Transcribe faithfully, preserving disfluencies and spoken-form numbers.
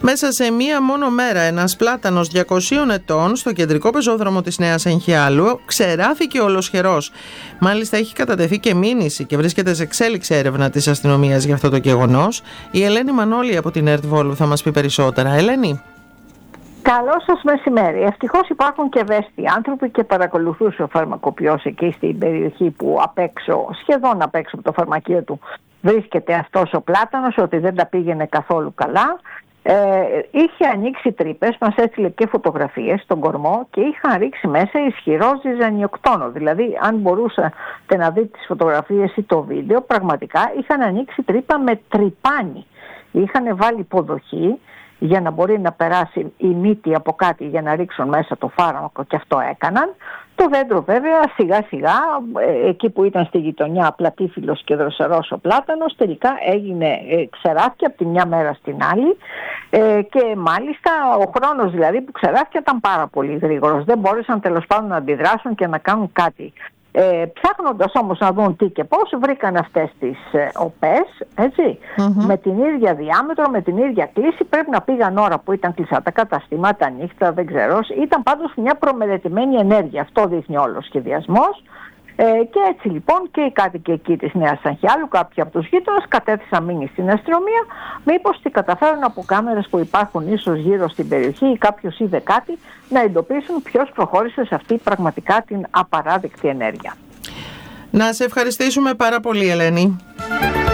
Μέσα σε μία μόνο μέρα ένας πλάτανος διακοσίων ετών στο κεντρικό πεζόδρομο της Νέας Εγχιάλου ξεράφηκε ολοσχερός. Μάλιστα έχει κατατεθεί και μήνυση και βρίσκεται σε εξέλιξη έρευνα της αστυνομίας για αυτό το γεγονός. Η Ελένη Μανώλη από την ΕΡΤ Βόλου θα μας πει περισσότερα. Ελένη. Καλό σας μεσημέρι. Ευτυχώς υπάρχουν και ευαίσθητοι άνθρωποι και παρακολουθούσε ο φαρμακοποιός εκεί στην περιοχή που απ' έξω, σχεδόν απ' έξω από το φαρμακείο του βρίσκεται αυτός ο πλάτανος, ότι δεν τα πήγαινε καθόλου καλά. Ε, είχε ανοίξει τρύπες, μας έστειλε και φωτογραφίες στον κορμό και είχαν ρίξει μέσα ισχυρό ζυζανιοκτόνο. Δηλαδή, αν μπορούσατε να δείτε τις φωτογραφίες ή το βίντεο, πραγματικά είχαν ανοίξει τρύπα με τρυπάνι. Είχαν βάλει υποδοχή για να μπορεί να περάσει η μύτη από κάτι για να ρίξουν μέσα το φάρμακο, και αυτό έκαναν. Το δέντρο βέβαια σιγά σιγά, εκεί που ήταν στη γειτονιά πλατήφυλλος και δροσερός ο πλάτανος, τελικά έγινε ε, ξεράφηκε από τη μια μέρα στην άλλη ε, και μάλιστα ο χρόνος δηλαδή που ξεράφηκε ήταν πάρα πολύ γρήγορος. Δεν μπόρεσαν τέλος πάντων να αντιδράσουν και να κάνουν κάτι. Ε, ψάχνοντας όμως να δουν τι και πώς, βρήκαν αυτές τις ε, οπές, έτσι, mm-hmm. με την ίδια διάμετρο, με την ίδια κλίση. Πρέπει να πήγαν ώρα που ήταν κλειστά τα καταστήματα, νύχτα, δεν ξέρω. Ήταν πάντως μια προμελετημένη ενέργεια. Αυτό δείχνει όλο ο σχεδιασμός. Ε, και έτσι λοιπόν και οι κάτοικοι εκεί της Νέας Αγχιάλου, κάποιοι από τους γείτονες, κατέθεσαν μήνυση στην αστυνομία, μήπως τι καταφέρουν από κάμερες που υπάρχουν ίσως γύρω στην περιοχή ή κάποιος είδε κάτι, να εντοπίσουν ποιος προχώρησε σε αυτή πραγματικά την απαράδεκτη ενέργεια. Να σε ευχαριστήσουμε πάρα πολύ, Ελένη.